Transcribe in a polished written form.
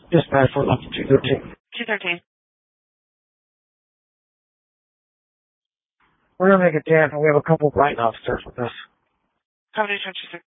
Dispatch for 213. 213. We're going to make it 10, and we have a couple of line officers with us. Company 26.